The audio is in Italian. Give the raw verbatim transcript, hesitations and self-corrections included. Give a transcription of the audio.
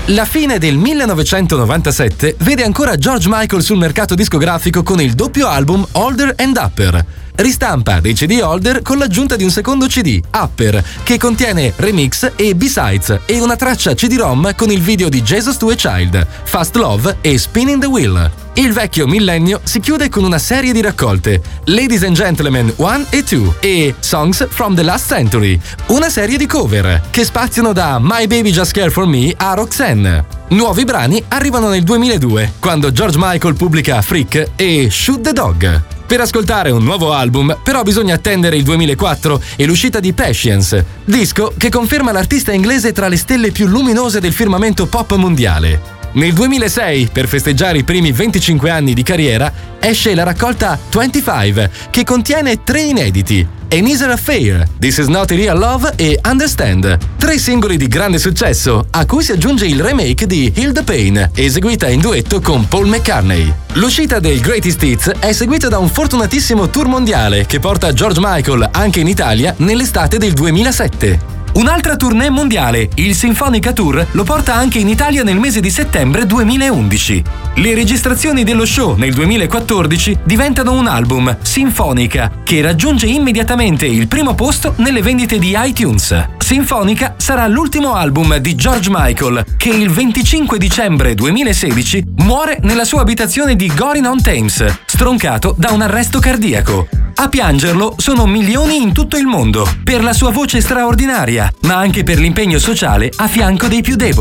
La fine del millenovecentonovantasette vede ancora George Michael sul mercato discografico con il doppio album Older and Upper. Ristampa dei C D Older con l'aggiunta di un secondo C D, Upper, che contiene remix e B-sides e una traccia C D-ROM con il video di Jesus to a Child, Fast Love e Spinning the Wheel. Il vecchio millennio si chiude con una serie di raccolte, Ladies and Gentlemen uno e due e Songs from the Last Century, una serie di cover che spaziano da My Baby Just Care for Me a Roxanne. Nuovi brani arrivano nel duemiladue, quando George Michael pubblica Freak e Shoot the Dog. Per ascoltare un nuovo album, però, bisogna attendere il duemilaquattro e l'uscita di Patience, disco che conferma l'artista inglese tra le stelle più luminose del firmamento pop mondiale. Nel duemilasei, per festeggiare i primi venticinque anni di carriera, esce la raccolta venticinque, che contiene tre inediti: An Easier Affair, This Is Not a Real Love e Understand, tre singoli di grande successo, a cui si aggiunge il remake di Heal the Pain, eseguita in duetto con Paul McCartney. L'uscita del Greatest Hits è seguita da un fortunatissimo tour mondiale che porta George Michael anche in Italia nell'estate del duemilasette. Un'altra tournée mondiale, il Sinfonica Tour, lo porta anche in Italia nel mese di settembre duemilaundici. Le registrazioni dello show nel duemilaquattordici diventano un album, Sinfonica, che raggiunge immediatamente il primo posto nelle vendite di iTunes. Sinfonica sarà l'ultimo album di George Michael, che il venticinque dicembre duemilasedici muore nella sua abitazione di Gorin-on-Thames, stroncato da un arresto cardiaco. A piangerlo sono milioni in tutto il mondo, per la sua voce straordinaria, ma anche per l'impegno sociale a fianco dei più deboli.